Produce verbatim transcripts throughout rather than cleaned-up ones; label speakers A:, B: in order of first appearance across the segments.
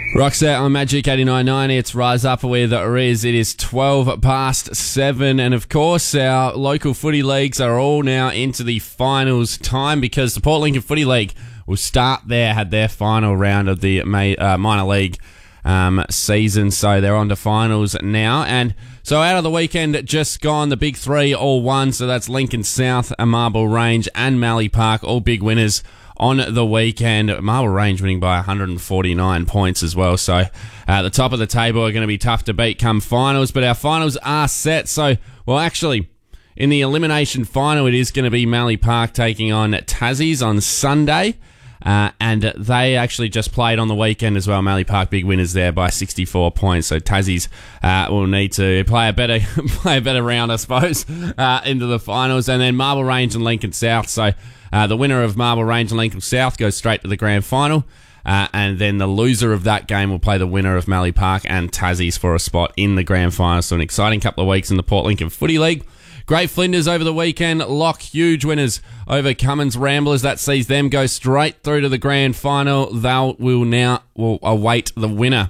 A: Roxette on Magic eighty-nine ninety. It's Rise Up with Riz. It is twelve past seven. And of course, our local footy leagues are all now into the finals time because the Port Lincoln Footy League will start there, had their final round of the uh, minor league um, season. So they're on to finals now. And so out of the weekend just gone, the big three all won. So that's Lincoln South, Marble Range and Mallee Park, all big winners on the weekend. Marble Range winning by one hundred forty-nine points as well. So uh, at the top of the table are going to be tough to beat come finals, but our finals are set. So, well, actually, in the elimination final, it is going to be Mallee Park taking on Tassies on Sunday. Uh, and they actually just played on the weekend as well. Mallee Park big winners there by sixty-four points. So Tassies uh, will need to play a better play a better round, I suppose, uh, into the finals. And then Marble Range and Lincoln South. So uh, the winner of Marble Range and Lincoln South goes straight to the grand final. Uh, and then the loser of that game will play the winner of Mallee Park and Tassies for a spot in the grand final. So an exciting couple of weeks in the Port Lincoln Footy League. Great Flinders over the weekend. Lock, huge winners over Cummins Ramblers. That sees them go straight through to the grand final. They will now will await the winner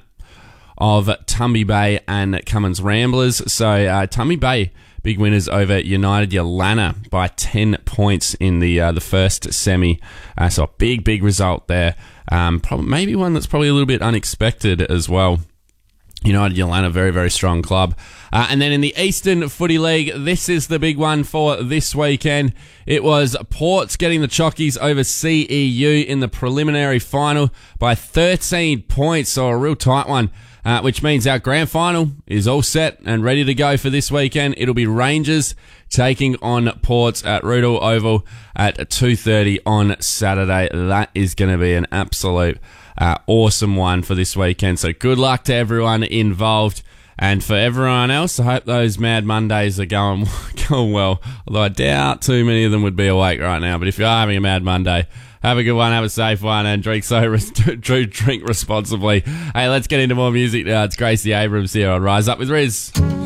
A: of Tumby Bay and Cummins Ramblers. So uh, Tumby Bay, big winners over United Yalana by ten points in the uh, the first semi. Uh, so a big, big result there. Um, probably, maybe one that's probably a little bit unexpected as well. United Yalana, very, very strong club. Uh, and then in the Eastern Footy League, this is the big one for this weekend. It was Ports getting the Chockies over C E U in the preliminary final by thirteen points, so a real tight one, uh, which means our grand final is all set and ready to go for this weekend. It'll be Rangers taking on Ports at Rudall Oval at two thirty on Saturday. That is going to be an absolute Uh, awesome one for this weekend. So good luck to everyone involved. And for everyone else, I hope those Mad Mondays are going, going well. Although I doubt too many of them would be awake right now. But if you are having a Mad Monday, have a good one, have a safe one, and drink so drink responsibly. Hey, let's get into more music now. It's Gracie Abrams here on Rise Up with Riz.